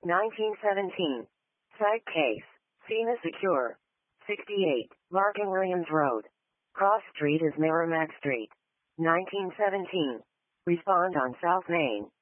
1917. Site case. Cena Secure. 68. Larkin Williams Road. Cross Street is Merrimack Street. 1917. Respond on South Main.